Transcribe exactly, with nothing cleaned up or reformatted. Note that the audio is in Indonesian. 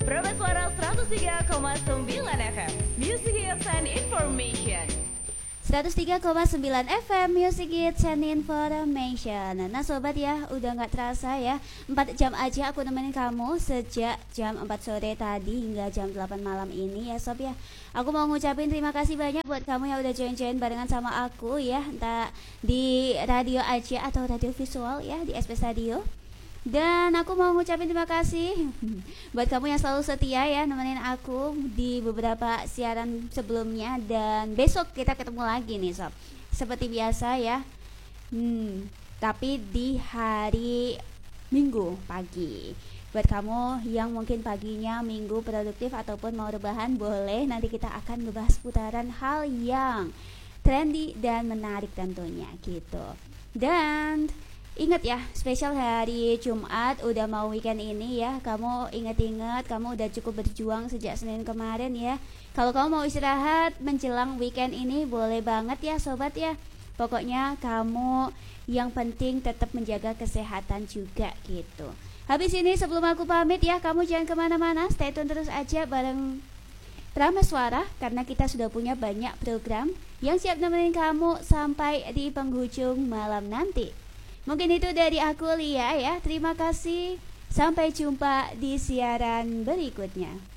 Prama Suara seratus tiga koma sembilan F M, Music Hits and Information. seratus tiga koma sembilan F M Music Hits and Information. Nah sobat ya, udah gak terasa ya, empat jam aja aku nemenin kamu sejak jam empat sore tadi hingga jam delapan malam ini ya sob ya. Aku mau ngucapin terima kasih banyak buat kamu yang udah join-join barengan sama aku ya, entah di radio aja atau radio visual ya, di S P Radio. Dan aku mau ngucapin terima kasih buat kamu yang selalu setia ya nemenin aku di beberapa siaran sebelumnya. Dan besok kita ketemu lagi nih sob, seperti biasa ya, hmm, tapi di hari Minggu pagi. Buat kamu yang mungkin paginya Minggu produktif ataupun mau rebahan, boleh, nanti kita akan ngebahas putaran hal yang trendy dan menarik tentunya gitu. Dan ingat ya, spesial hari Jumat, udah mau weekend ini ya. Kamu ingat-ingat, kamu udah cukup berjuang sejak Senin kemarin ya. Kalau kamu mau istirahat menjelang weekend ini, boleh banget ya sobat ya. Pokoknya kamu yang penting tetap menjaga kesehatan juga gitu. Habis ini sebelum aku pamit ya, kamu jangan kemana-mana, stay tune terus aja bareng Prama Suara, karena kita sudah punya banyak program yang siap nemenin kamu sampai di penghujung malam nanti. Mungkin itu dari aku, Lia ya. Terima kasih. Sampai jumpa di siaran berikutnya.